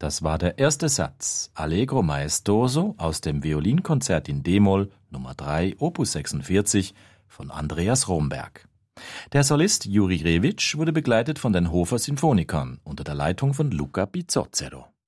Das war der erste Satz, Allegro maestoso, aus dem Violinkonzert in d-Moll Nummer 3, Opus 46 von Andreas Romberg. Der Solist Juri Rewitsch wurde begleitet von den Hofer Sinfonikern unter der Leitung von Luca Bizzozero.